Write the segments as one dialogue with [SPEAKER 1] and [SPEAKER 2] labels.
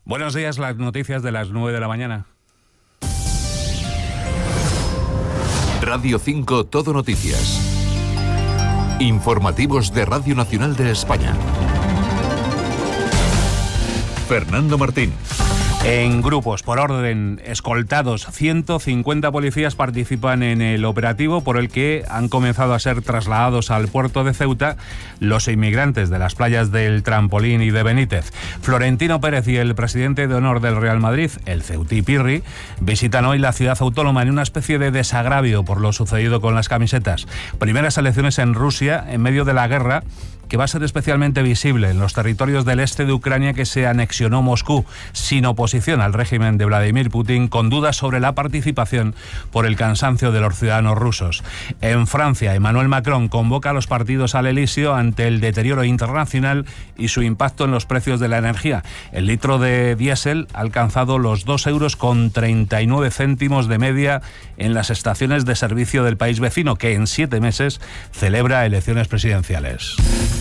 [SPEAKER 1] Buenos días, las noticias de las 9 de la mañana.
[SPEAKER 2] Radio 5 Todo Noticias. Informativos de Radio Nacional de España. Fernando Martín.
[SPEAKER 1] En grupos, por orden, escoltados, 150 policías participan en el operativo por el que han comenzado a ser trasladados al puerto de Ceuta los inmigrantes de las playas del Trampolín y de Benítez. Florentino Pérez y el presidente de honor del Real Madrid, el ceutí Pirri, visitan hoy la ciudad autónoma en una especie de desagravio por lo sucedido con las camisetas. Primeras elecciones en Rusia en medio de la guerra, que va a ser especialmente visible en los territorios del este de Ucrania que se anexionó Moscú, sin oposición al régimen de Vladimir Putin, con dudas sobre la participación por el cansancio de los ciudadanos rusos. En Francia, Emmanuel Macron convoca a los partidos al Elíseo ante el deterioro internacional y su impacto en los precios de la energía. El litro de diésel ha alcanzado los 2,39 € de media en las estaciones de servicio del país vecino, que en 7 meses celebra elecciones presidenciales.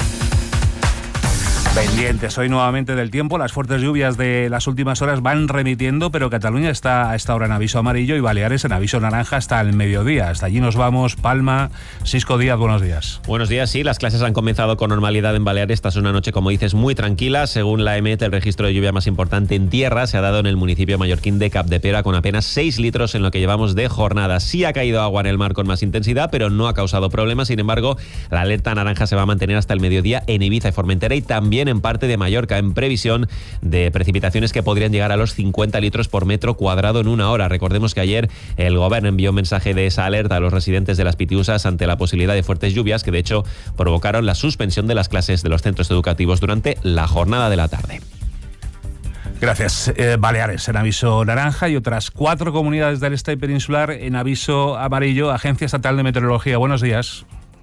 [SPEAKER 1] Pendientes hoy nuevamente del tiempo. Las fuertes lluvias de las últimas horas van remitiendo, pero Cataluña está a esta hora en aviso amarillo y Baleares en aviso naranja hasta el mediodía. Hasta allí nos vamos. Palma, Sisco Díaz, buenos días.
[SPEAKER 3] Buenos días, sí, las clases han comenzado con normalidad en Baleares. Esta es una noche, como dices, muy tranquila. Según la EMET, el registro de lluvia más importante en tierra se ha dado en el municipio mallorquín de Capdepera, con apenas 6 litros en lo que llevamos de jornada. Sí ha caído agua en el mar con más intensidad, pero no ha causado problemas. Sin embargo, la alerta naranja se va a mantener hasta el mediodía en Ibiza y Formentera y también en parte de Mallorca, en previsión de precipitaciones que podrían llegar a los 50 litros por metro cuadrado en una hora. Recordemos que ayer el Gobierno envió un mensaje de esa alerta a los residentes de las Pitiusas ante la posibilidad de fuertes lluvias que de hecho provocaron la suspensión de las clases de los centros educativos durante la jornada de la tarde.
[SPEAKER 1] Gracias. Baleares en aviso naranja y otras 4 comunidades del este peninsular en aviso amarillo. Agencia Estatal de Meteorología, buenos días.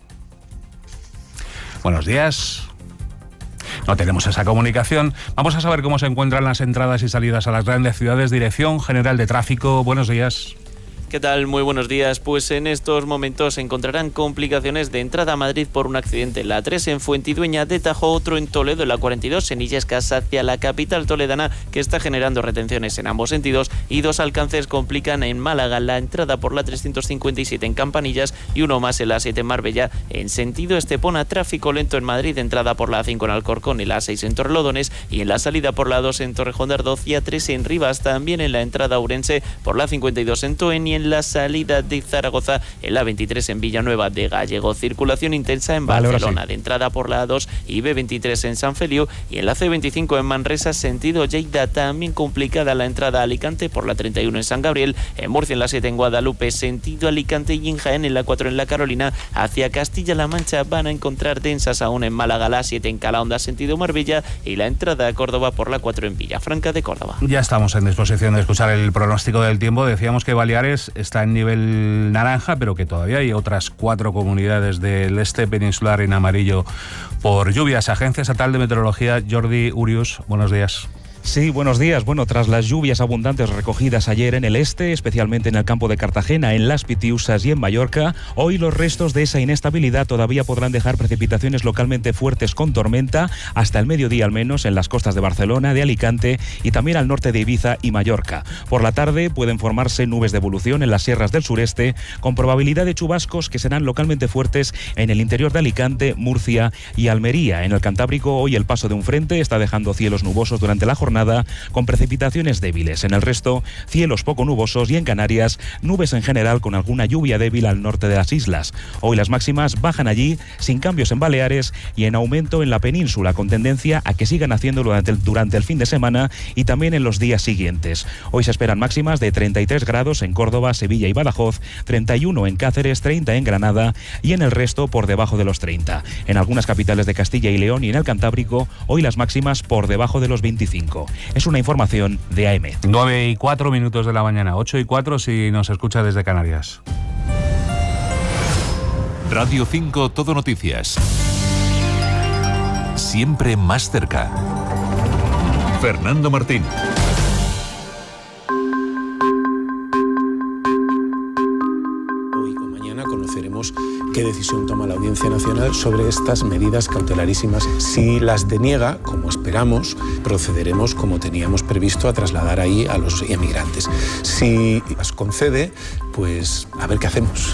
[SPEAKER 1] Buenos días. No tenemos esa comunicación. Vamos a saber cómo se encuentran las entradas y salidas a las grandes ciudades. Dirección General de Tráfico, buenos días.
[SPEAKER 4] ¿Qué tal? Muy buenos días. Pues en estos momentos se encontrarán complicaciones de entrada a Madrid por un accidente en la 3 en Fuentidueña de Tajo, otro en Toledo en la 42 en Illescas hacia la capital toledana, que está generando retenciones en ambos sentidos, y 2 alcances complican en Málaga la entrada por la 357 en Campanillas y uno más en la 7 en Marbella en sentido Estepona. Tráfico lento en Madrid, entrada por la 5 en Alcorcón y la 6 en Torrelodones, y en la salida por la 2 en Torrejón de Ardoz y a 3 en Rivas. También en la entrada a Ourense por la 52 en Toen y en la salida de Zaragoza en la 23 en Villanueva de Gallego. Circulación intensa en Barcelona, de entrada por la A2 y B23 en San Feliu, y en la C25 en Manresa sentido Lleida. También complicada la entrada a Alicante por la 31 en San Gabriel, en Murcia en la 7 en Guadalupe sentido Alicante, y en Jaén en la 4 en la Carolina hacia Castilla-La Mancha van a encontrar densas aún en Málaga, la 7 en Calahonda sentido Marbella, y la entrada a Córdoba por la 4 en Villafranca de Córdoba.
[SPEAKER 1] Ya estamos en disposición de escuchar el pronóstico del tiempo. Decíamos que Baleares está en nivel naranja, pero que todavía hay otras 4 comunidades del este peninsular en amarillo por lluvias. Agencia Estatal de Meteorología, Jordi Urius, buenos días.
[SPEAKER 5] Sí, buenos días. Bueno, tras las lluvias abundantes recogidas ayer en el este, especialmente en el campo de Cartagena, en las Pitiusas y en Mallorca, hoy los restos de esa inestabilidad todavía podrán dejar precipitaciones localmente fuertes con tormenta hasta el mediodía al menos en las costas de Barcelona, de Alicante y también al norte de Ibiza y Mallorca. Por la tarde pueden formarse nubes de evolución en las sierras del sureste con probabilidad de chubascos que serán localmente fuertes en el interior de Alicante, Murcia y Almería. En el Cantábrico hoy el paso de un frente está dejando cielos nubosos durante la jornada con precipitaciones débiles. En el resto, cielos poco nubosos y en Canarias, nubes en general con alguna lluvia débil al norte de las islas. Hoy las máximas bajan allí, sin cambios en Baleares y en aumento en la península, con tendencia a que sigan haciéndolo durante el fin de semana y también en los días siguientes. Hoy se esperan máximas de 33 grados en Córdoba, Sevilla y Badajoz, 31 en Cáceres, 30 en Granada y en el resto por debajo de los 30. En algunas capitales de Castilla y León y en el Cantábrico, hoy las máximas por debajo de los 25. Es una información de AEMET.
[SPEAKER 1] 9:04 de la mañana, 8:04 si nos escucha desde Canarias.
[SPEAKER 2] Radio 5 Todo Noticias. Siempre más cerca. Fernando Martín.
[SPEAKER 6] Hoy o mañana conoceremos qué decisión toma la Audiencia Nacional sobre estas medidas cautelarísimas. Si las deniega, como esperamos, procederemos como teníamos previsto a trasladar ahí a los emigrantes. Si las concede, pues a ver qué hacemos.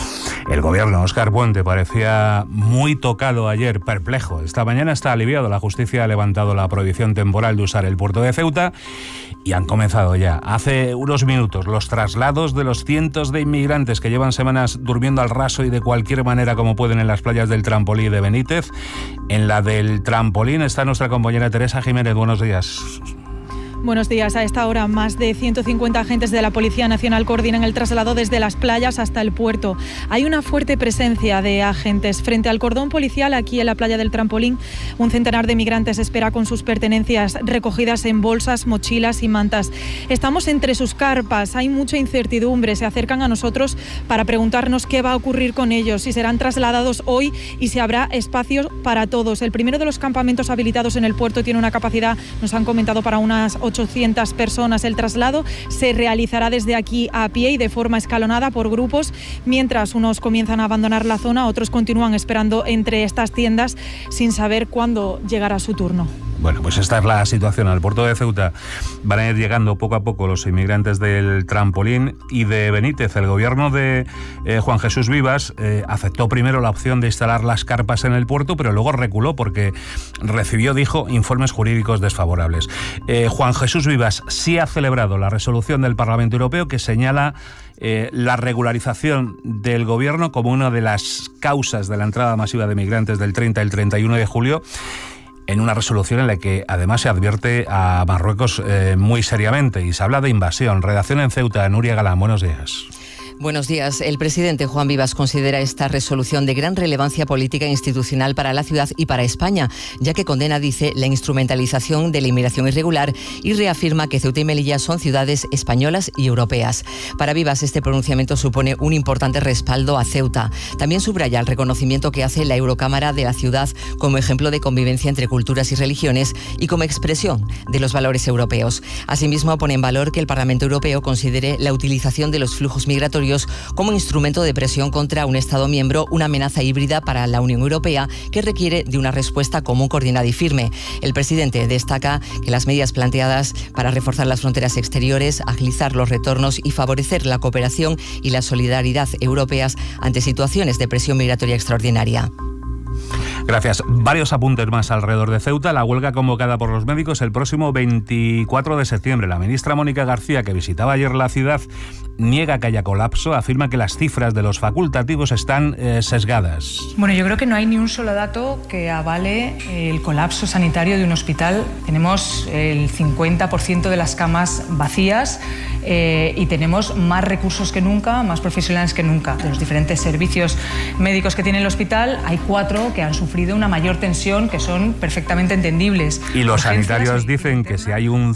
[SPEAKER 1] El gobierno, Óscar Puente, parecía muy tocado ayer, perplejo. Esta mañana está aliviado. La justicia ha levantado la prohibición temporal de usar el puerto de Ceuta y han comenzado ya, hace unos minutos, los traslados de los cientos de inmigrantes que llevan semanas durmiendo al raso y de cualquier manera como pueden en las playas del Trampolí y de Benítez. En la del Trampolín está nuestra compañera Teresa Jiménez. Buenos días.
[SPEAKER 7] Buenos días. A esta hora, más de 150 agentes de la Policía Nacional coordinan el traslado desde las playas hasta el puerto. Hay una fuerte presencia de agentes. Frente al cordón policial, aquí en la playa del Trampolín, un centenar de migrantes espera con sus pertenencias recogidas en bolsas, mochilas y mantas. Estamos entre sus carpas, hay mucha incertidumbre. Se acercan a nosotros para preguntarnos qué va a ocurrir con ellos, si serán trasladados hoy y si habrá espacio para todos. El primero de los campamentos habilitados en el puerto tiene una capacidad, nos han comentado, para unas 800 personas. El traslado se realizará desde aquí a pie y de forma escalonada por grupos. Mientras unos comienzan a abandonar la zona, otros continúan esperando entre estas tiendas sin saber cuándo llegará su turno.
[SPEAKER 1] Bueno, pues esta es la situación. Al puerto de Ceuta van a ir llegando poco a poco los inmigrantes del Trampolín y de Benítez. El gobierno de Juan Jesús Vivas aceptó primero la opción de instalar las carpas en el puerto, pero luego reculó porque recibió, dijo, informes jurídicos desfavorables. Juan Jesús Vivas sí ha celebrado la resolución del Parlamento Europeo que señala la regularización del gobierno como una de las causas de la entrada masiva de migrantes del 30 al 31 de julio. En una resolución en la que además se advierte a Marruecos muy seriamente y se habla de invasión. Redacción en Ceuta, Nuria Galán, buenos días.
[SPEAKER 8] Buenos días. El presidente Juan Vivas considera esta resolución de gran relevancia política e institucional para la ciudad y para España, ya que condena, dice, la instrumentalización de la inmigración irregular y reafirma que Ceuta y Melilla son ciudades españolas y europeas. Para Vivas, este pronunciamiento supone un importante respaldo a Ceuta. También subraya el reconocimiento que hace la Eurocámara de la ciudad como ejemplo de convivencia entre culturas y religiones y como expresión de los valores europeos. Asimismo, pone en valor que el Parlamento Europeo considere la utilización de los flujos migratorios como instrumento de presión contra un Estado miembro, una amenaza híbrida para la Unión Europea que requiere de una respuesta común, coordinada y firme. El presidente destaca que las medidas planteadas para reforzar las fronteras exteriores, agilizar los retornos y favorecer la cooperación y la solidaridad europeas ante situaciones de presión migratoria extraordinaria.
[SPEAKER 1] Gracias. Varios apuntes más alrededor de Ceuta. La huelga convocada por los médicos el próximo 24 de septiembre. La ministra Mónica García, que visitaba ayer la ciudad, niega que haya colapso, afirma que las cifras de los facultativos están sesgadas.
[SPEAKER 9] Bueno, yo creo que no hay ni un solo dato que avale el colapso sanitario de un hospital. Tenemos el 50% de las camas vacías y tenemos más recursos que nunca, más profesionales que nunca. De los diferentes servicios médicos que tiene el hospital, hay 4 que han sufrido una mayor tensión, que son perfectamente entendibles.
[SPEAKER 1] Y los sanitarios dicen que si hay un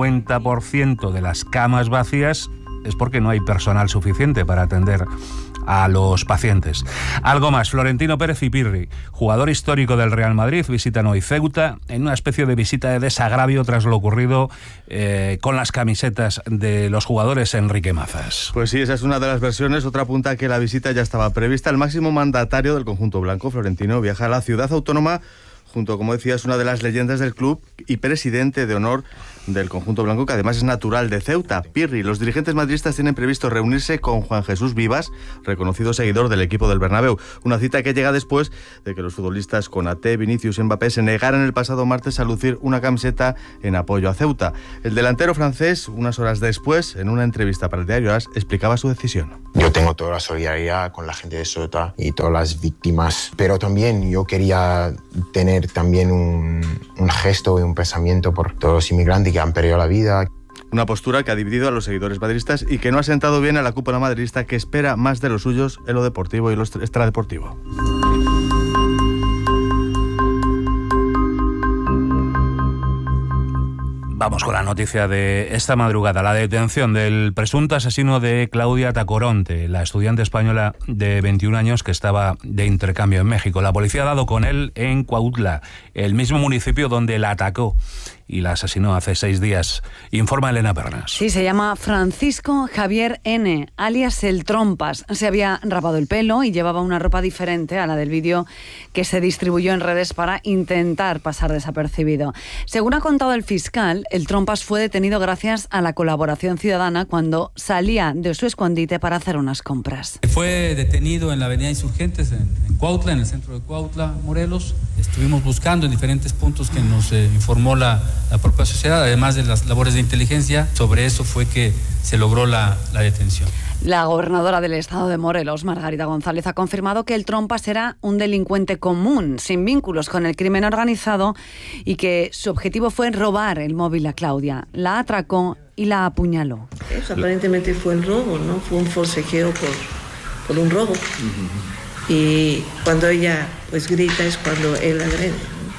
[SPEAKER 1] 50% de las camas vacías es porque no hay personal suficiente para atender a los pacientes. Algo más, Florentino Pérez y Pirri, jugador histórico del Real Madrid, visitan hoy Ceuta en una especie de visita de desagravio tras lo ocurrido con las camisetas de los jugadores Enrique Mazas.
[SPEAKER 10] Pues sí, esa es una de las versiones. Otra apunta que la visita ya estaba prevista. El máximo mandatario del conjunto blanco, Florentino, viaja a la ciudad autónoma junto, como decías, una de las leyendas del club y presidente de honor del conjunto blanco, que además es natural de Ceuta, Pirri. Los dirigentes madridistas tienen previsto reunirse con Juan Jesús Vivas, reconocido seguidor del equipo del Bernabéu. Una cita que llega después de que los futbolistas Konaté, Vinicius y Mbappé se negaran el pasado martes a lucir una camiseta en apoyo a Ceuta. El delantero francés, unas horas después, en una entrevista para el diario AS, explicaba su decisión.
[SPEAKER 11] Yo tengo toda la solidaridad con la gente de Ceuta y todas las víctimas, pero también yo quería tener también un gesto y un pensamiento por todos los inmigrantes que han perdido la vida.
[SPEAKER 10] Una postura que ha dividido a los seguidores madridistas y que no ha sentado bien a la cúpula madridista, que espera más de los suyos en lo deportivo y lo extradeportivo.
[SPEAKER 1] Vamos con la noticia de esta madrugada, la detención del presunto asesino de Claudia Tacoronte, la estudiante española de 21 años que estaba de intercambio en México. La policía ha dado con él en Cuautla, el mismo municipio donde la atacó y la asesinó hace 6 días. Informa Elena Pernas.
[SPEAKER 12] Sí, se llama Francisco Javier N., alias El Trompas. Se había rapado el pelo y llevaba una ropa diferente a la del vídeo que se distribuyó en redes para intentar pasar desapercibido. Según ha contado el fiscal, El Trompas fue detenido gracias a la colaboración ciudadana cuando salía de su escondite para hacer unas compras.
[SPEAKER 13] Fue detenido en la avenida Insurgentes, en Cuautla, en el centro de Cuautla, Morelos. Estuvimos buscando en diferentes puntos que nos informó la propia sociedad, además de las labores de inteligencia. Sobre eso fue que se logró la detención.
[SPEAKER 12] La gobernadora del estado de Morelos, Margarita González, ha confirmado que El Trompas era un delincuente común, sin vínculos con el crimen organizado, y que su objetivo fue robar el móvil a Claudia. La atracó y la apuñaló.
[SPEAKER 14] Eso aparentemente fue el robo, ¿no? Fue un forcejeo por un robo. Y cuando ella pues grita es cuando él agrede.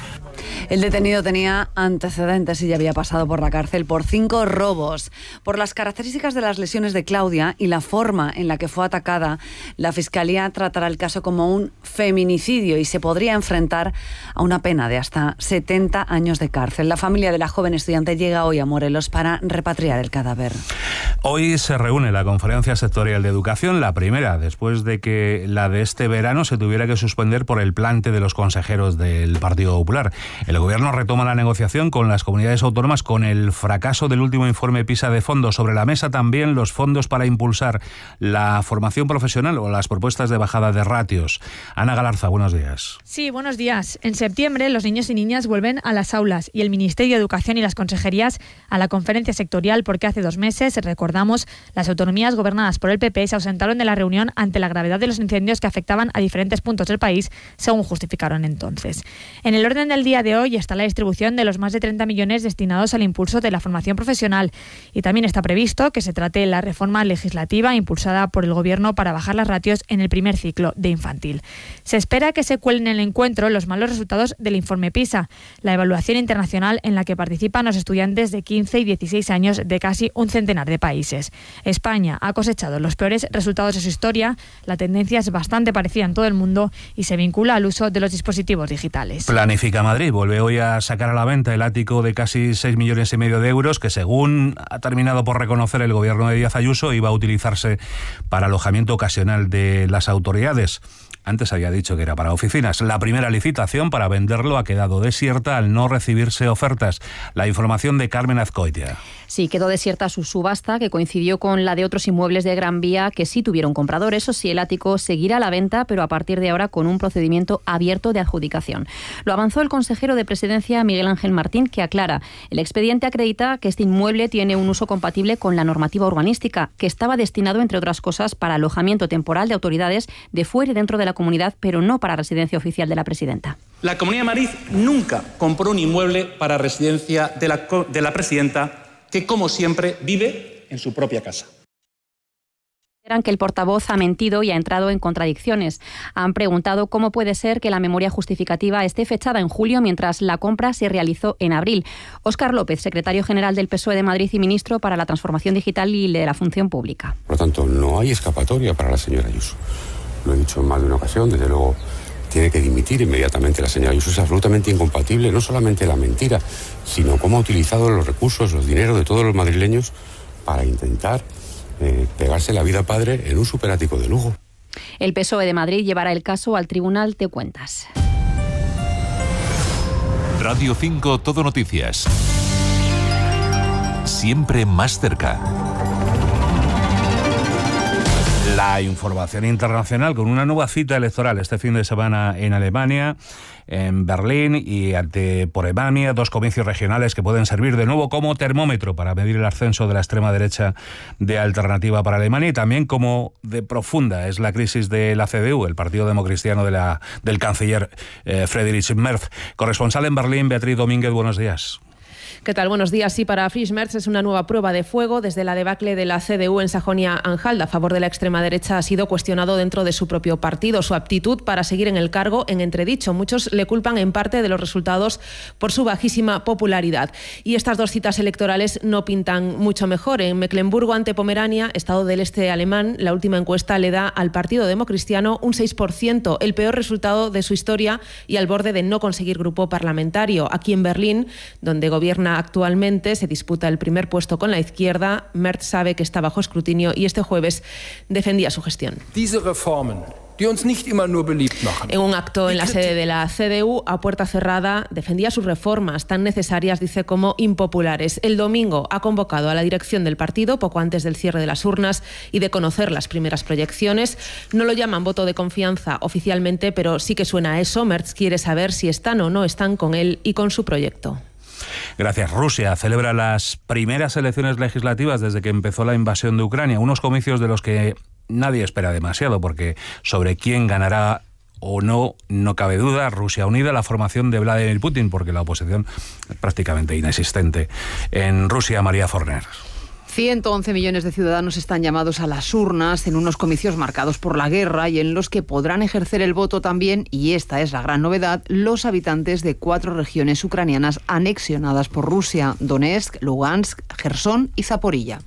[SPEAKER 12] El detenido tenía antecedentes y ya había pasado por la cárcel por 5 robos. Por las características de las lesiones de Claudia y la forma en la que fue atacada, la Fiscalía tratará el caso como un feminicidio y se podría enfrentar a una pena de hasta 70 años de cárcel. La familia de la joven estudiante llega hoy a Morelos para repatriar el cadáver.
[SPEAKER 1] Hoy se reúne la Conferencia Sectorial de Educación, la primera, después de que la de este verano se tuviera que suspender por el plante de los consejeros del Partido Popular. El Gobierno retoma la negociación con las comunidades autónomas con el fracaso del último informe PISA de fondos. Sobre la mesa también los fondos para impulsar la formación profesional o las propuestas de bajada de ratios. Ana Galarza, buenos días.
[SPEAKER 15] Sí, buenos días. En septiembre los niños y niñas vuelven a las aulas y el Ministerio de Educación y las consejerías a la conferencia sectorial porque hace 2 meses, recordamos, las autonomías gobernadas por el PP se ausentaron de la reunión ante la gravedad de los incendios que afectaban a diferentes puntos del país, según justificaron entonces. En el orden del día de hoy está la distribución de los más de 30 millones destinados al impulso de la formación profesional y también está previsto que se trate la reforma legislativa impulsada por el Gobierno para bajar las ratios en el primer ciclo de infantil. Se espera que se cuelen en el encuentro los malos resultados del informe PISA, la evaluación internacional en la que participan los estudiantes de 15 y 16 años de casi un centenar de países. España ha cosechado los peores resultados de su historia, la tendencia es bastante parecida en todo el mundo y se vincula al uso de los dispositivos digitales.
[SPEAKER 1] Planifica Madrid vuelve hoy a sacar a la venta el ático de casi 6,5 millones de euros que, según ha terminado por reconocer el gobierno de Díaz Ayuso, iba a utilizarse para alojamiento ocasional de las autoridades. Antes había dicho que era para oficinas. La primera licitación para venderlo ha quedado desierta al no recibirse ofertas. La información de Carmen Azcoitia.
[SPEAKER 16] Sí, quedó desierta su subasta, que coincidió con la de otros inmuebles de Gran Vía que sí tuvieron comprador. Eso sí, el ático seguirá a la venta, pero a partir de ahora con un procedimiento abierto de adjudicación. Lo avanzó el consejero de Presidencia, Miguel Ángel Martín, que aclara: el expediente acredita que este inmueble tiene un uso compatible con la normativa urbanística, que estaba destinado, entre otras cosas, para alojamiento temporal de autoridades de fuera y dentro de la comunidad, pero no para residencia oficial de la presidenta.
[SPEAKER 17] La Comunidad de Madrid nunca compró un inmueble para residencia de la presidenta, que, como siempre, vive en su propia casa.
[SPEAKER 16] Que el portavoz ha mentido y ha entrado en contradicciones. Han preguntado cómo puede ser que la memoria justificativa esté fechada en julio mientras la compra se realizó en abril. Óscar López, secretario general del PSOE de Madrid y ministro para la Transformación Digital y de la Función Pública.
[SPEAKER 18] Por lo tanto, no hay escapatoria para la señora Ayuso. Lo he dicho en más de una ocasión, desde luego tiene que dimitir inmediatamente la señora Ayuso. Es absolutamente incompatible no solamente la mentira, sino cómo ha utilizado los recursos, los dineros de todos los madrileños para intentar pegarse la vida padre en un superático de lujo.
[SPEAKER 16] El PSOE de Madrid llevará el caso al Tribunal de Cuentas.
[SPEAKER 2] Radio 5 Todo Noticias. Siempre más cerca.
[SPEAKER 1] La información internacional con una nueva cita electoral este fin de semana en Alemania, en Berlín y ante Pomerania, 2 comicios regionales que pueden servir de nuevo como termómetro para medir el ascenso de la extrema derecha de Alternativa para Alemania y también como de profunda es la crisis de la CDU, el partido democristiano del canciller Friedrich Merz. Corresponsal en Berlín, Beatriz Domínguez, buenos días.
[SPEAKER 19] ¿Qué tal? Buenos días. Sí, para Friedrich Merz es una nueva prueba de fuego. Desde la debacle de la CDU en Sajonia-Anhalt a favor de la extrema derecha ha sido cuestionado dentro de su propio partido. Su aptitud para seguir en el cargo en entredicho. Muchos le culpan en parte de los resultados por su bajísima popularidad. Y estas 2 citas electorales no pintan mucho mejor. En Mecklemburgo ante Pomerania, estado del este alemán, la última encuesta le da al partido democristiano un 6%, el peor resultado de su historia y al borde de no conseguir grupo parlamentario. Aquí en Berlín, donde gobierna actualmente, se disputa el primer puesto con la izquierda. Merz sabe que está bajo escrutinio y este jueves defendía su gestión. En un acto en la sede de la CDU, a puerta cerrada, defendía sus reformas, tan necesarias, dice, como impopulares. El domingo ha convocado a la dirección del partido, poco antes del cierre de las urnas y de conocer las primeras proyecciones. No lo llaman voto de confianza oficialmente, pero sí que suena a eso. Merz quiere saber si están o no están con él y con su proyecto.
[SPEAKER 1] Gracias. Rusia celebra las primeras elecciones legislativas desde que empezó la invasión de Ucrania, unos comicios de los que nadie espera demasiado, porque sobre quién ganará o no cabe duda. Rusia unida, la formación de Vladimir Putin, porque la oposición es prácticamente inexistente. En Rusia, María Forner.
[SPEAKER 20] 111 millones de ciudadanos están llamados a las urnas en unos comicios marcados por la guerra y en los que podrán ejercer el voto también, y esta es la gran novedad, los habitantes de 4 regiones ucranianas anexionadas por Rusia: Donetsk, Lugansk, Jersón y Zaporilla.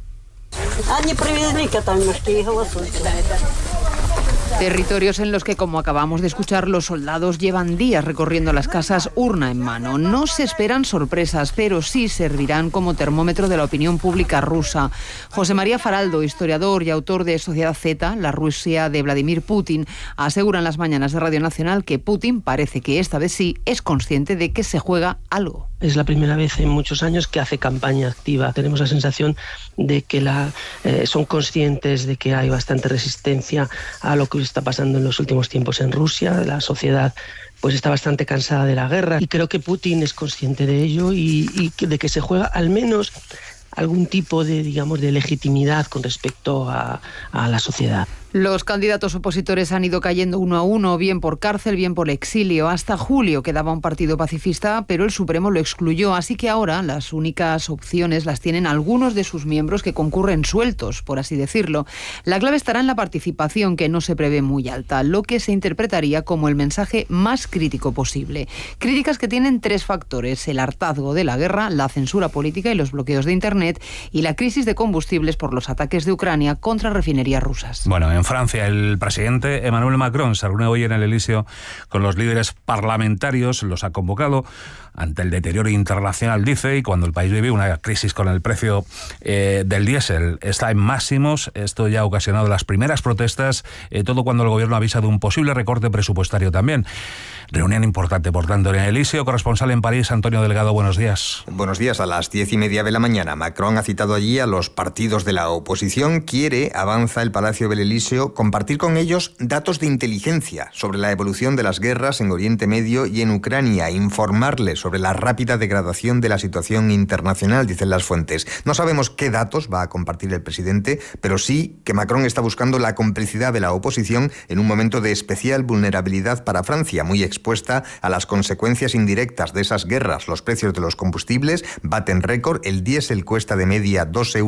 [SPEAKER 20] Territorios en los que, como acabamos de escuchar, los soldados llevan días recorriendo las casas urna en mano. No se esperan sorpresas, pero sí servirán como termómetro de la opinión pública rusa. José María Faraldo, historiador y autor de Sociedad Z, la Rusia de Vladimir Putin, asegura en las mañanas de Radio Nacional que Putin parece que esta vez sí es consciente de que se juega algo.
[SPEAKER 21] Es la primera vez en muchos años que hace campaña activa. Tenemos la sensación de que son conscientes de que hay bastante resistencia a lo que está pasando en los últimos tiempos en Rusia. La sociedad pues está bastante cansada de la guerra y creo que Putin es consciente de ello y de que se juega al menos algún tipo de, digamos, de legitimidad con respecto a la sociedad.
[SPEAKER 20] Los candidatos opositores han ido cayendo uno a uno, bien por cárcel, bien por exilio. Hasta julio quedaba un partido pacifista, pero el Supremo lo excluyó, así que ahora las únicas opciones las tienen algunos de sus miembros que concurren sueltos, por así decirlo. La clave estará en la participación, que no se prevé muy alta, lo que se interpretaría como el mensaje más crítico posible. Críticas que tienen 3 factores: el hartazgo de la guerra, la censura política y los bloqueos de Internet, y la crisis de combustibles por los ataques de Ucrania contra refinerías rusas.
[SPEAKER 1] Bueno, en Francia, el presidente Emmanuel Macron se reúne hoy en el Elíseo con los líderes parlamentarios, los ha convocado ante el deterioro internacional, dice, y cuando el país vive una crisis con el precio del diésel está en máximos. Esto ya ha ocasionado las primeras protestas, todo cuando el gobierno avisa de un posible recorte presupuestario también. Reunión importante, por tanto, en el Elíseo. Corresponsal en París, Antonio Delgado, buenos días.
[SPEAKER 22] Buenos días. A las 10:30 de la mañana, Macron ha citado allí a los partidos de la oposición. Quiere, avanza el Palacio del Elíseo, compartir con ellos datos de inteligencia sobre la evolución de las guerras en Oriente Medio y en Ucrania, informarles sobre la rápida degradación de la situación internacional, dicen las fuentes. No sabemos qué datos va a compartir el presidente, pero sí que Macron está buscando la complicidad de la oposición en un momento de especial vulnerabilidad para Francia, muy expuesta a las consecuencias indirectas de esas guerras. Los precios de los combustibles baten récord, el diésel cuesta de media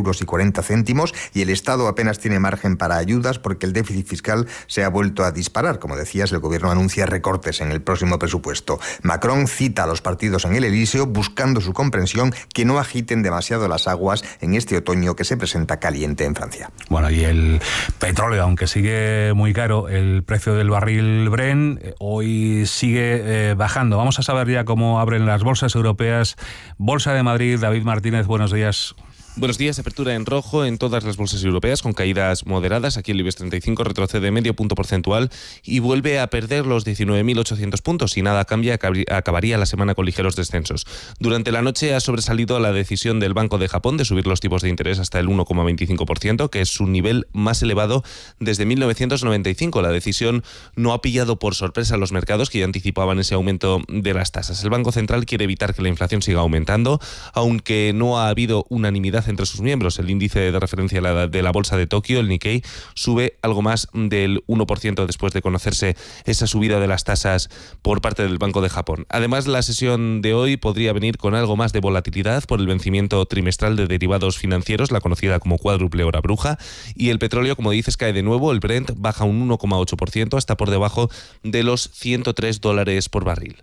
[SPEAKER 22] 2,40 € y el Estado apenas tiene margen para ayudas porque el déficit fiscal se ha vuelto a disparar. Como decías, el gobierno anuncia recortes en el próximo presupuesto. Macron cita a los partidos en el Elíseo buscando su comprensión, que no agiten demasiado las aguas en este otoño que se presenta caliente en Francia.
[SPEAKER 1] Bueno, y el petróleo, aunque sigue muy caro, el precio del barril Brent hoy sigue bajando. Vamos a saber ya cómo abren las bolsas europeas. Bolsa de Madrid, David Martínez, buenos días.
[SPEAKER 23] Buenos días. Apertura en rojo en todas las bolsas europeas con caídas moderadas. Aquí el IBEX 35 retrocede medio punto porcentual y vuelve a perder los 19.800 puntos. Si nada cambia, acabaría la semana con ligeros descensos. Durante la noche ha sobresalido la decisión del Banco de Japón de subir los tipos de interés hasta el 1,25%, que es su nivel más elevado desde 1995. La decisión no ha pillado por sorpresa a los mercados, que ya anticipaban ese aumento de las tasas. El Banco Central quiere evitar que la inflación siga aumentando, aunque no ha habido unanimidad entre sus miembros. El índice de referencia de la bolsa de Tokio, el Nikkei, sube algo más del 1% después de conocerse esa subida de las tasas por parte del Banco de Japón. Además, la sesión de hoy podría venir con algo más de volatilidad por el vencimiento trimestral de derivados financieros, la conocida como cuádruple hora bruja, y el petróleo, como dices, cae de nuevo. El Brent baja un 1,8% hasta por debajo de los $103 por barril.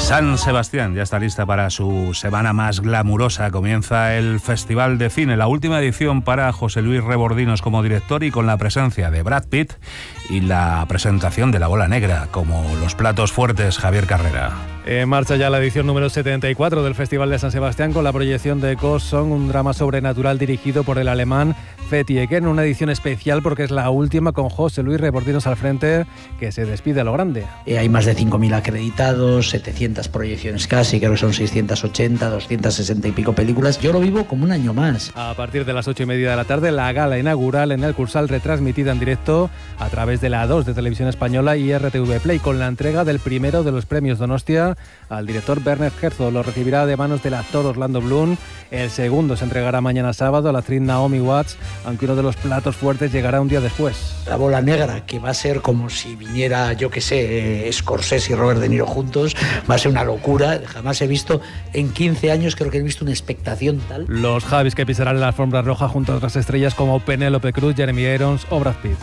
[SPEAKER 1] San Sebastián ya está lista para su semana más glamurosa. Comienza el Festival de Cine, la última edición para José Luis Rebordinos como director y con la presencia de Brad Pitt y la presentación de La Bola Negra como los platos fuertes. Javier Carrera.
[SPEAKER 3] Marcha ya la edición número 74 del Festival de San Sebastián con la proyección de Ghost Song, un drama sobrenatural dirigido por el alemán Fethi Eken, una edición especial porque es la última con José Luis Rebordinos al frente, que se despide a lo grande.
[SPEAKER 4] Hay más de 5.000 acreditados, 700 proyecciones casi, creo que son 680, 260 y pico películas. Yo lo vivo como un año más.
[SPEAKER 3] A partir de las 8:30 de la tarde, la gala inaugural en el Cursal, retransmitida en directo a través de la 2 de Televisión Española y RTV Play, con la entrega del primero de los premios Donostia al director Werner Herzog. Lo recibirá de manos del actor Orlando Bloom. El segundo se entregará mañana sábado a la actriz Naomi Watts, aunque uno de los platos fuertes llegará un día después.
[SPEAKER 4] La Bola Negra, que va a ser como si viniera, yo que sé, Scorsese y Robert De Niro juntos, va a ser una locura. Jamás he visto, en 15 años creo que he visto una expectación tal.
[SPEAKER 3] Los Javis que pisarán la alfombra roja junto a otras estrellas como Penélope Cruz, Jeremy Irons o Brad Pitt.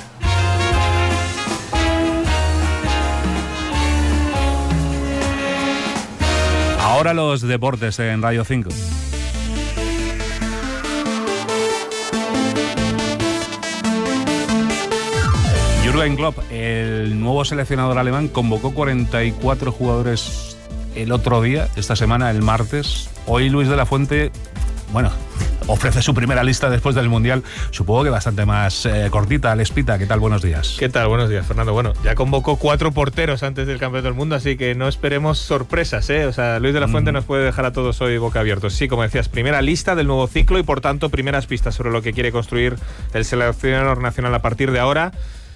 [SPEAKER 1] Ahora los deportes en Radio 5. Jürgen Klopp, el nuevo seleccionador alemán, convocó 44 jugadores el otro día, esta semana, el martes. Hoy Luis de la Fuente, ofrece su primera lista después del Mundial, supongo que bastante más cortita. Alex Pita, ¿qué tal? Buenos días.
[SPEAKER 5] ¿Qué tal? Buenos días, Fernando. Bueno, ya convocó 4 porteros antes del Campeonato del Mundo, así que no esperemos sorpresas, ¿eh? O sea, Luis de la Fuente nos puede dejar a todos hoy boca abiertos. Sí, como decías, primera lista del nuevo ciclo y, por tanto, primeras pistas sobre lo que quiere construir el seleccionador nacional a partir de ahora.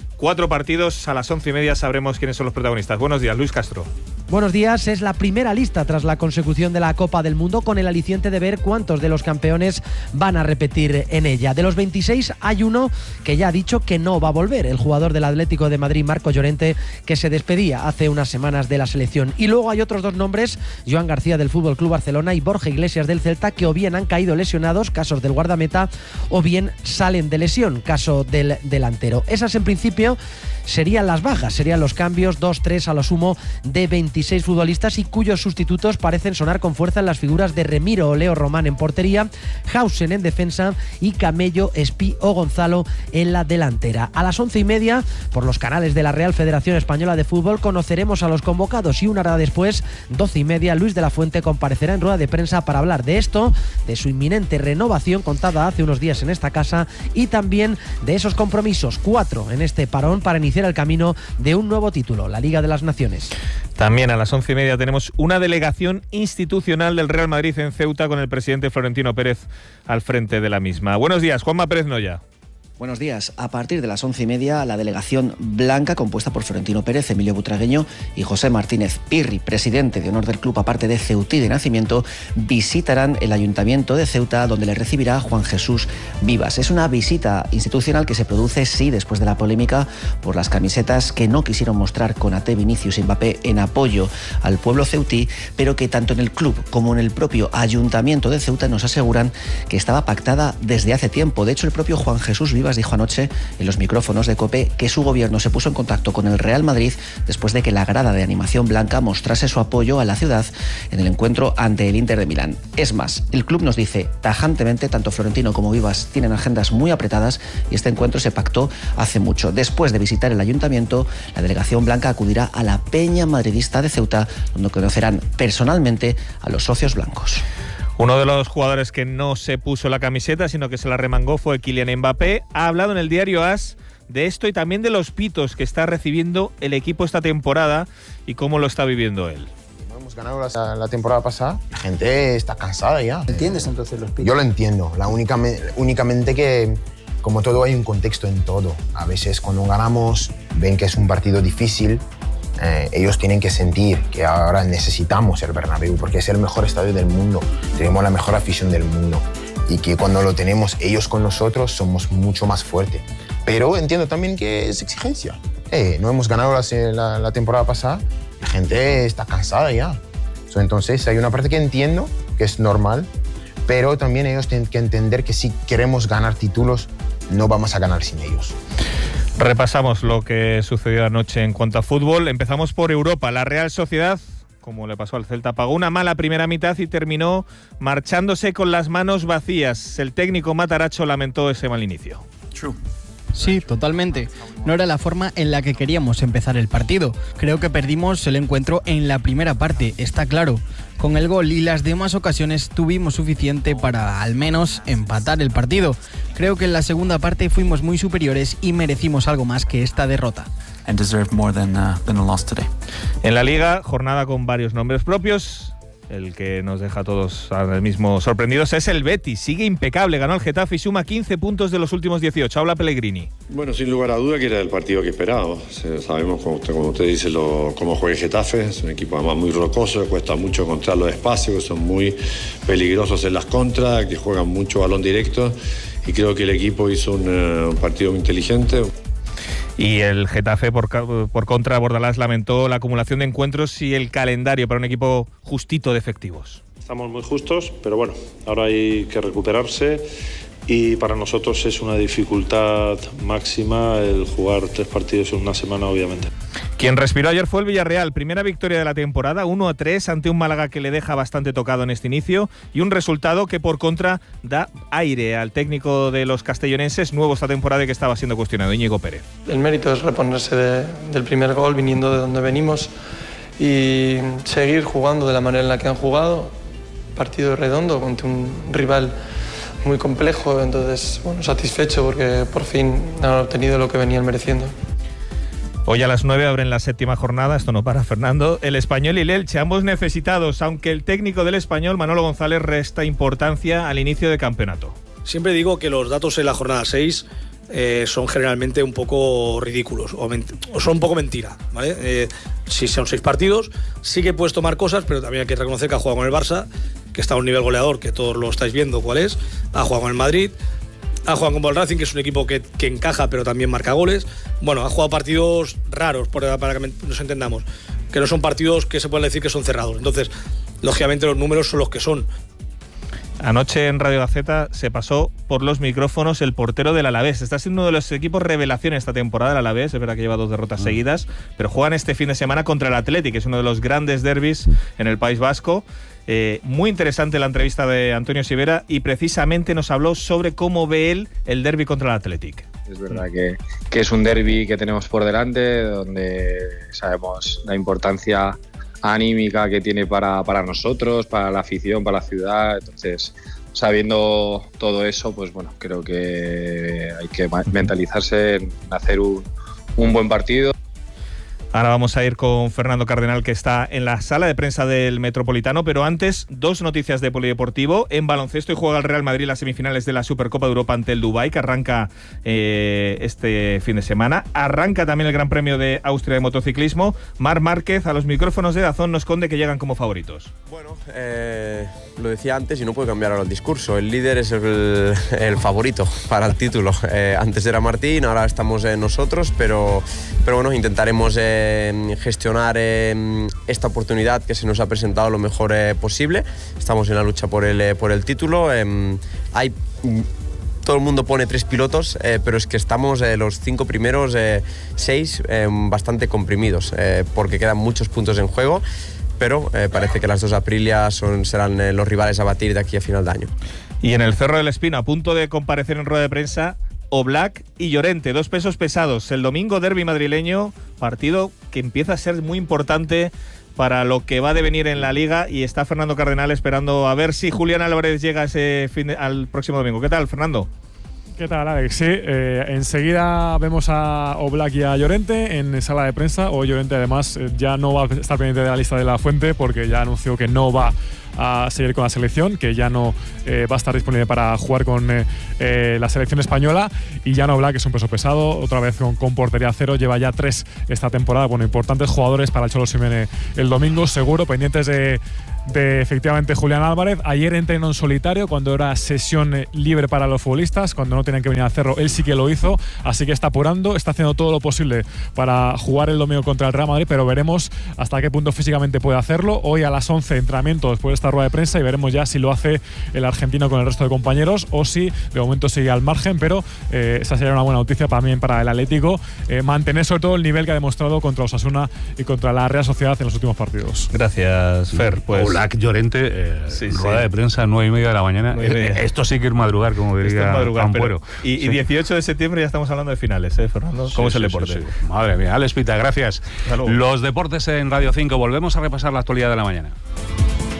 [SPEAKER 5] 4 partidos, a las 11:30 sabremos quiénes son los protagonistas. Buenos días, Luis Castro.
[SPEAKER 24] Buenos días, es la primera lista tras la consecución de la Copa del Mundo, con el aliciente de ver cuántos de los campeones van a repetir en ella. De los 26 hay uno que ya ha dicho que no va a volver, el jugador del Atlético de Madrid, Marco Llorente, que se despedía hace unas semanas de la selección. Y luego hay otros 2 nombres, Joan García del FC Barcelona y Borja Iglesias del Celta, que o bien han caído lesionados, casos del guardameta, o bien salen de lesión, caso del delantero. Esas en principio serían las bajas, serían los cambios, 2-3 a lo sumo de 26 futbolistas, y cuyos sustitutos parecen sonar con fuerza en las figuras de Remiro o Leo Román en portería, Hausen en defensa y Camello, Espí o Gonzalo en la delantera. A las 11:30, por los canales de la Real Federación Española de Fútbol, conoceremos a los convocados, y una hora después, 12:30, Luis de la Fuente comparecerá en rueda de prensa para hablar de esto, de su inminente renovación contada hace unos días en esta casa, y también de esos compromisos, 4 en este parón, para iniciar el camino de un nuevo título, la Liga de las Naciones.
[SPEAKER 5] También a las 11:30 tenemos una delegación institucional del Real Madrid en Ceuta, con el presidente Florentino Pérez al frente de la misma. Buenos días, Juanma Pérez Noya.
[SPEAKER 25] Buenos días. A partir de las 11:30, la delegación blanca, compuesta por Florentino Pérez, Emilio Butragueño y José Martínez Pirri, presidente de honor del club, aparte de ceutí de nacimiento, visitarán el Ayuntamiento de Ceuta, donde le recibirá Juan Jesús Vivas. Es una visita institucional que se produce, sí, después de la polémica por las camisetas que no quisieron mostrar Konaté, Vinicius y Mbappé en apoyo al pueblo ceutí, pero que tanto en el club como en el propio Ayuntamiento de Ceuta nos aseguran que estaba pactada desde hace tiempo. De hecho, el propio Juan Jesús Vivas dijo anoche en los micrófonos de COPE que su gobierno se puso en contacto con el Real Madrid después de que la grada de animación blanca mostrase su apoyo a la ciudad en el encuentro ante el Inter de Milán. Es más, el club nos dice tajantemente, tanto Florentino como Vivas tienen agendas muy apretadas y este encuentro se pactó hace mucho. Después de visitar el ayuntamiento, la delegación blanca acudirá a la Peña Madridista de Ceuta, donde conocerán personalmente a los socios blancos.
[SPEAKER 5] Uno de los jugadores que no se puso la camiseta, sino que se la remangó, fue Kylian Mbappé. Ha hablado en el diario AS de esto y también de los pitos que está recibiendo el equipo esta temporada y cómo lo está viviendo él.
[SPEAKER 11] Hemos ganado la temporada pasada. La gente está cansada ya.
[SPEAKER 4] ¿Entiendes entonces los pitos?
[SPEAKER 11] Yo lo entiendo. Únicamente que, como todo, hay un contexto en todo. A veces cuando ganamos, ven que es un partido difícil. Ellos tienen que sentir que ahora necesitamos el Bernabéu porque es el mejor estadio del mundo, tenemos la mejor afición del mundo y que cuando lo tenemos ellos con nosotros somos mucho más fuertes. Pero entiendo también que es exigencia. No hemos ganado la temporada pasada, la gente está cansada ya. Entonces hay una parte que entiendo, que es normal, pero también ellos tienen que entender que si queremos ganar títulos no vamos a ganar sin ellos.
[SPEAKER 5] Repasamos lo que sucedió anoche en cuanto a fútbol. Empezamos por Europa. La Real Sociedad como le pasó al Celta. Pagó una mala primera mitad y terminó marchándose con las manos vacías. El técnico Matarazzo lamentó ese mal inicio.
[SPEAKER 6] Sí, totalmente. No era la forma en la que queríamos empezar el partido. Creo que perdimos el encuentro en la primera parte, está claro. Con el gol y las demás ocasiones tuvimos suficiente para al menos empatar el partido. Creo que en la segunda parte fuimos muy superiores y merecimos algo más que esta derrota.
[SPEAKER 5] En la Liga, jornada con varios nombres propios. El que nos deja a todos ahora mismo sorprendidos es el Betis. Sigue impecable, ganó el Getafe y suma 15 puntos de los últimos 18. Habla Pellegrini.
[SPEAKER 7] Bueno, sin lugar a duda que era el partido que esperábamos. Sabemos, como usted dice, cómo juega el Getafe. Es un equipo además muy rocoso, cuesta mucho encontrar los espacios, son muy peligrosos en las contras, que juegan mucho balón directo. Y creo que el equipo hizo un partido muy inteligente.
[SPEAKER 5] Y el Getafe, por contra, Bordalás lamentó la acumulación de encuentros y el calendario para un equipo justito de efectivos.
[SPEAKER 8] Estamos muy justos, pero bueno, ahora hay que recuperarse y para nosotros es una dificultad máxima el jugar 3 partidos en una semana, obviamente.
[SPEAKER 5] Quien respiró ayer fue el Villarreal, primera victoria de la temporada, 1-3 ante un Málaga que le deja bastante tocado en este inicio y un resultado que por contra da aire al técnico de los castellonenses, nuevo esta temporada y que estaba siendo cuestionado, Íñigo Pérez.
[SPEAKER 9] El mérito es reponerse del primer gol viniendo de donde venimos y seguir jugando de la manera en la que han jugado, partido redondo contra un rival muy complejo, entonces bueno, satisfecho porque por fin han obtenido lo que venían mereciendo.
[SPEAKER 5] Hoy a las 9 abren la 7ª jornada, esto no para, Fernando, el Español y el Elche, ambos necesitados, aunque el técnico del Español, Manolo González, resta importancia al inicio de campeonato.
[SPEAKER 10] Siempre digo que los datos en la jornada 6 son generalmente un poco ridículos o son un poco mentira, ¿vale? Si son 6 partidos, sí que puedes tomar cosas, pero también hay que reconocer que ha jugado con el Barça, que está a un nivel goleador, que todos lo estáis viendo cuál es, ha jugado con el Madrid, ha jugado con el Racing, que es un equipo que encaja pero también marca goles. Bueno, ha jugado partidos raros, para que nos entendamos, que no son partidos que se pueden decir que son cerrados. Entonces, lógicamente los números son los que son.
[SPEAKER 5] Anoche en Radio Gaceta se pasó por los micrófonos el portero del Alavés. Está siendo uno de los equipos revelación esta temporada, el Alavés. Es verdad que lleva 2 derrotas seguidas, pero juegan este fin de semana contra el Athletic, que es uno de los grandes derbis en el País Vasco. Muy interesante la entrevista de Antonio Sivera y precisamente nos habló sobre cómo ve él el derbi contra el Athletic.
[SPEAKER 26] Es verdad que es un derbi que tenemos por delante, donde sabemos la importancia anímica que tiene para nosotros, para la afición, para la ciudad. Entonces, sabiendo todo eso, pues bueno, creo que hay que mentalizarse en hacer un buen partido.
[SPEAKER 5] Ahora vamos a ir con Fernando Cardenal, que está en la sala de prensa del Metropolitano, pero antes, 2 noticias de polideportivo. En baloncesto, y juega el Real Madrid las semifinales de la Supercopa de Europa ante el Dubái, que arranca este fin de semana. Arranca también el Gran Premio de Austria de motociclismo. Marc Márquez, a los micrófonos de DAZN, nos conde que llegan como favoritos.
[SPEAKER 27] Bueno, lo decía antes y no puedo cambiar ahora el discurso. El líder es el favorito para el título. Antes era Martín, ahora estamos nosotros, pero bueno, intentaremos gestionar esta oportunidad que se nos ha presentado lo mejor posible. Estamos en la lucha por el título. Todo el mundo pone 3 pilotos, pero es que estamos los 5 primeros, 6 bastante comprimidos, porque quedan muchos puntos en juego, pero parece que las 2 Aprilia serán los rivales a batir de aquí a final de año.
[SPEAKER 5] Y en el Cerro del Espino, a punto de comparecer en rueda de prensa, Oblak y Llorente, 2 pesos pesados. El domingo, derbi madrileño, partido que empieza a ser muy importante para lo que va a devenir en la Liga, y está Fernando Cardenal esperando a ver si Julián Álvarez llega al próximo domingo. ¿Qué tal, Fernando?
[SPEAKER 28] ¿Qué tal, Alex? Sí, enseguida vemos a Oblak y a Llorente en sala de prensa. Hoy Llorente además ya no va a estar pendiente de la lista de la Fuente porque ya anunció que no va a seguir con la selección, que ya no va a estar disponible para jugar con la selección española. Y Jan Oblak es un peso pesado, otra vez con portería cero, lleva ya 3 esta temporada. Bueno, importantes jugadores para el Cholo Simeone el domingo, seguro, pendientes de de efectivamente Julián Álvarez. Ayer entrenó en solitario cuando era sesión libre para los futbolistas, cuando no tenían que venir a hacerlo, él sí que lo hizo, así que está apurando, está haciendo todo lo posible para jugar el domingo contra el Real Madrid, pero veremos hasta qué punto físicamente puede hacerlo. Hoy a las 11 entrenamiento después de esta rueda de prensa y veremos ya si lo hace el argentino con el resto de compañeros o si de momento sigue al margen, pero esa sería una buena noticia también para el Atlético, mantener sobre todo el nivel que ha demostrado contra Osasuna y contra la Real Sociedad en los últimos partidos.
[SPEAKER 5] Gracias, Fer. Pues
[SPEAKER 1] Oblak, Llorente, rueda de prensa 9:30 de la mañana. Esto sí que es madrugar, como diría Ampuero.
[SPEAKER 5] Y 18 de septiembre ya estamos hablando de finales, Fernando. ¿Cómo es el deporte?
[SPEAKER 1] Sí. Madre mía, Alex Pita, gracias. Los deportes en Radio 5. Volvemos a repasar la actualidad de la mañana.